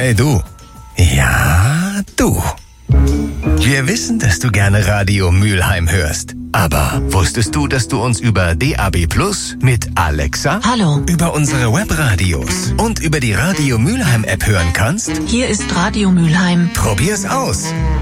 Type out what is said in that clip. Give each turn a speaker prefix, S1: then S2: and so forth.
S1: Hey du. Ja, du. Wir wissen, dass du gerne Radio Mülheim hörst. Aber wusstest du, dass du uns über DAB+ mit Alexa,
S2: Hallo,
S1: über unsere Webradios und über die Radio Mülheim App hören kannst?
S2: hier ist Radio Mülheim.
S1: Probier's aus.